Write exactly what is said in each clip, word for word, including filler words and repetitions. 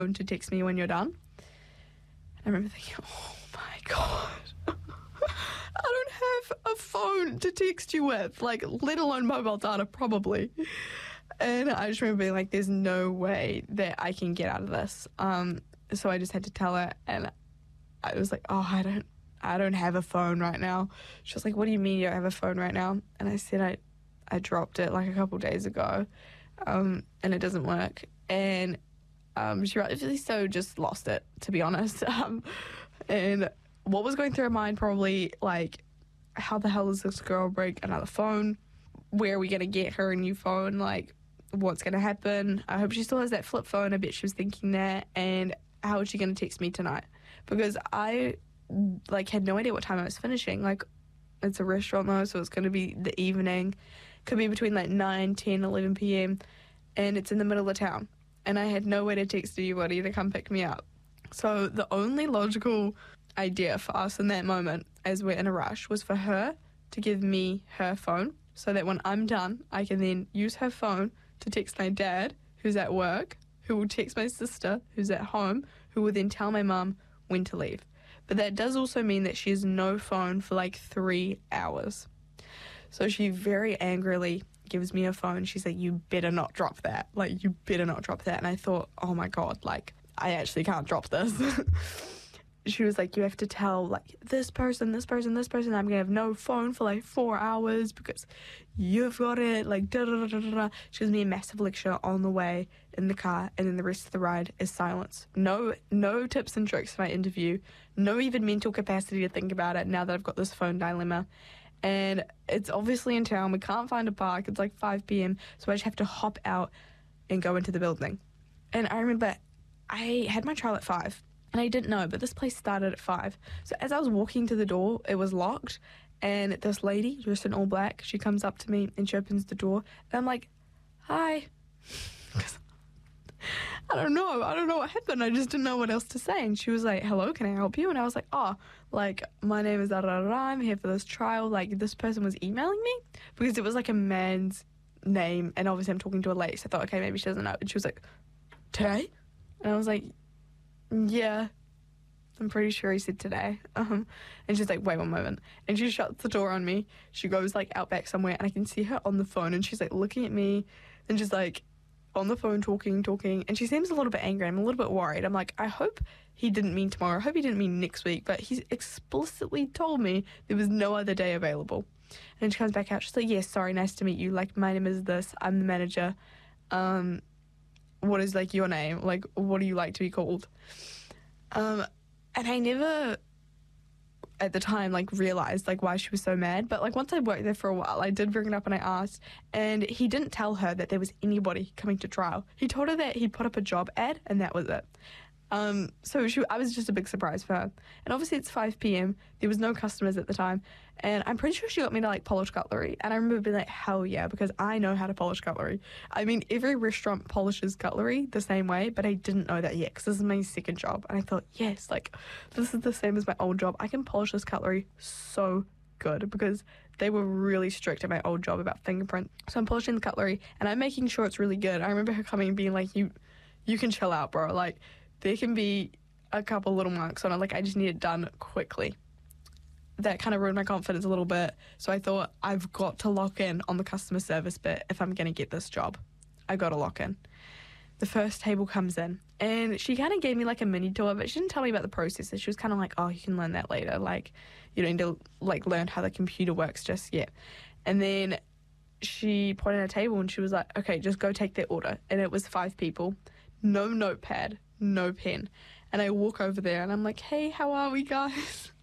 to text me when you're done. And I remember thinking, oh my God, I don't have a phone to text you with, like, let alone mobile data, probably. And I just remember being like, there's no way that I can get out of this. Um, so I just had to tell her, and I was like, oh, I don't, I don't have a phone right now. She was like, what do you mean you don't have a phone right now? And I said, I, I dropped it like a couple days ago, um, and it doesn't work. And um, she rightfully so just lost it, to be honest. Um, and what was going through her mind, probably like, how the hell is this girl break another phone? Where are we going to get her a new phone? Like, what's going to happen? I hope she still has that flip phone. I bet she was thinking that. And how is she going to text me tonight? Because I, like, had no idea what time I was finishing. Like, it's a restaurant, though, so it's going to be the evening. Could be between, like, nine, ten, eleven p.m. And it's in the middle of town. And I had no way to text anybody to come pick me up. So the only logical idea for us in that moment, as we're in a rush, was for her to give me her phone so that when I'm done, I can then use her phone to text my dad, who's at work, who will text my sister, who's at home, who will then tell my mum when to leave. But that does also mean that she has no phone for like three hours. So she very angrily gives me a phone. She's like, you better not drop that. Like, you better not drop that. And I thought, oh my God, like, I actually can't drop this. She was like, you have to tell, like, this person, this person, this person, I'm going to have no phone for, like, four hours because you've got it, like, da-da-da-da-da. She gives me a massive lecture on the way in the car, and then the rest of the ride is silence. No no tips and tricks for my interview. No even mental capacity to think about it now that I've got this phone dilemma. And it's obviously in town. We can't find a park. It's, like, five p.m., so I just have to hop out and go into the building. And I remember I had my trial at five. And I didn't know, but this place started at five. So as I was walking to the door, it was locked. And this lady, dressed in all black, she comes up to me and she opens the door. And I'm like, hi. I don't know. I don't know what happened. I just didn't know what else to say. And she was like, hello, can I help you? And I was like, oh, like, my name is da da da. I'm here for this trial. Like, this person was emailing me because it was like a man's name. And obviously I'm talking to a lady. So I thought, okay, maybe she doesn't know. And she was like, today? And I was like, yeah, I'm pretty sure he said today. Um, and she's like, wait one moment. And she shuts the door on me. She goes, like, out back somewhere, and I can see her on the phone, and she's, like, looking at me, and she's, like, on the phone talking, talking, and she seems a little bit angry. I'm a little bit worried. I'm like, I hope he didn't mean tomorrow. I hope he didn't mean next week, but he explicitly told me there was no other day available. And she comes back out. She's like, yes, sorry, nice to meet you. Like, my name is this. I'm the manager. Um... what is, like, your name? Like, what do you like to be called? Um, and I never, at the time, like, realised, like, why she was so mad. But, like, once I worked there for a while, I did bring it up and I asked. And he didn't tell her that there was anybody coming to trial. He told her that he'd put up a job ad and that was it. Um, so she, I was just a big surprise for her. And obviously it's five p.m. There was no customers at the time. And I'm pretty sure she got me to, like, polish cutlery. And I remember being like, hell yeah, because I know how to polish cutlery. I mean, every restaurant polishes cutlery the same way, but I didn't know that yet because this is my second job. And I thought, yes, like, this is the same as my old job. I can polish this cutlery so good because they were really strict at my old job about fingerprint. So I'm polishing the cutlery and I'm making sure it's really good. I remember her coming and being like, you, you can chill out, bro. Like, there can be a couple little marks on it. Like, I just need it done quickly. That kind of ruined my confidence a little bit. So I thought, I've got to lock in on the customer service bit if I'm going to get this job. I got to lock in. The first table comes in, and she kind of gave me, like, a mini tour, but she didn't tell me about the processes. She was kind of like, oh, you can learn that later. Like, you don't need to, like, learn how the computer works just yet. And then she pointed at a table, and she was like, okay, just go take their order. And it was five people. No notepad. No pen. And I walk over there and I'm like, hey, how are we, guys?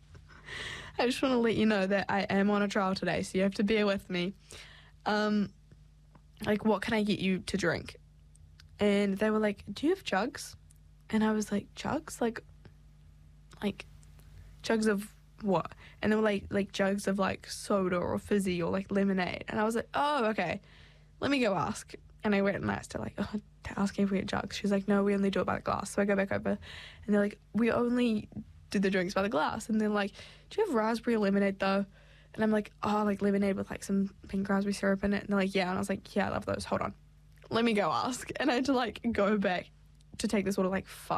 I just want to let you know that I am on a trial today, so you have to bear with me. Um, like, what can I get you to drink? And they were like, do you have jugs? And I was like, jugs? Like, like, jugs of what? And they were like, like jugs of, like, soda or fizzy or, like, lemonade. And I was like, oh, okay, let me go ask. And I went and asked her, like, oh, asking if we had jugs. She's like, no, we only do it by the glass. So I go back over, and they're like, we only do the drinks by the glass. And they're like, do you have raspberry lemonade, though? And I'm like, oh, like lemonade with, like, some pink raspberry syrup in it. And they're like, yeah. And I was like, yeah, I love those. Hold on. Let me go ask. And I had to, like, go back to take this order like